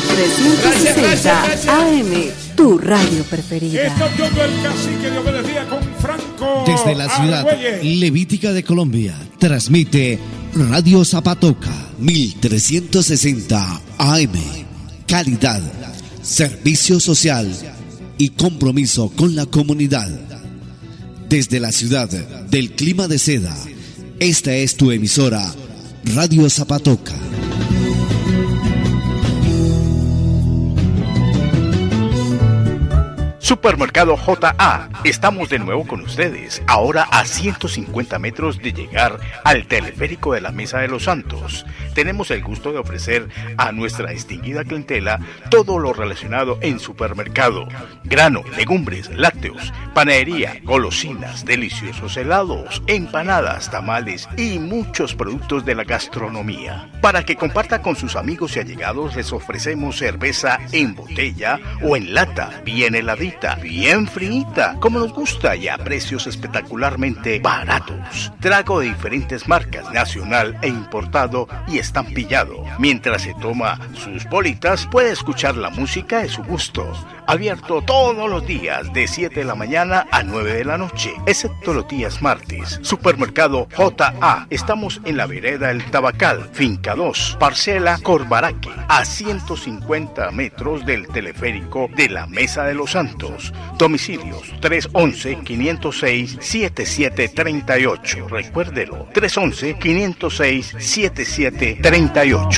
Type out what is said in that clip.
1360 AM, tu radio preferida. Está todo el cacique de Obedecía con Franco. Desde la ciudad levítica de Colombia, transmite Radio Zapatoca 1360 AM. Calidad, servicio social y compromiso con la comunidad. Desde la ciudad del clima de seda, esta es tu emisora, Radio Zapatoca. Supermercado J.A. Estamos de nuevo con ustedes, ahora a 150 metros de llegar al teleférico de la Mesa de los Santos. Tenemos el gusto de ofrecer a nuestra distinguida clientela todo lo relacionado en supermercado: grano, legumbres, lácteos, panadería, golosinas, deliciosos helados, empanadas, tamales y muchos productos de la gastronomía. Para que comparta con sus amigos y allegados, les ofrecemos cerveza en botella o en lata, bien heladita, bien frita, como nos gusta y a precios espectacularmente baratos. Trago de diferentes marcas, nacional e importado y estampillado. Mientras se toma sus bolitas, puede escuchar la música de su gusto. Abierto todos los días de 7 de la mañana a 9 de la noche, excepto los días martes. Supermercado J.A. Estamos en la vereda El Tabacal, Finca 2, Parcela Corbaraque, a 150 metros del teleférico de la Mesa de los Santos. Domicilios 311-506-7738. Recuérdelo, 311-506-7738.